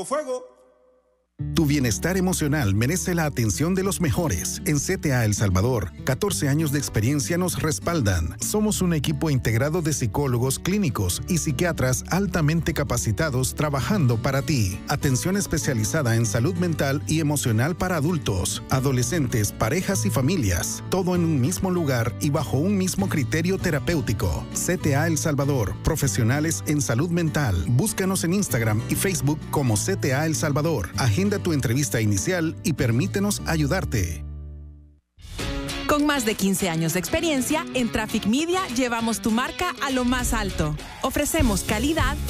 fuego, fuego. Tu bienestar emocional merece la atención de los mejores. En CTA El Salvador, 14 años de experiencia nos respaldan. Somos un equipo integrado de psicólogos clínicos y psiquiatras altamente capacitados trabajando para ti. Atención especializada en salud mental y emocional para adultos, adolescentes, parejas y familias. Todo en un mismo lugar y bajo un mismo criterio terapéutico. CTA El Salvador, profesionales en salud mental. Búscanos en Instagram y Facebook como CTA El Salvador. Agenda tu entrevista inicial y permítenos ayudarte. Con más de 15 años de experiencia, en Traffic Media llevamos tu marca a lo más alto. Ofrecemos calidad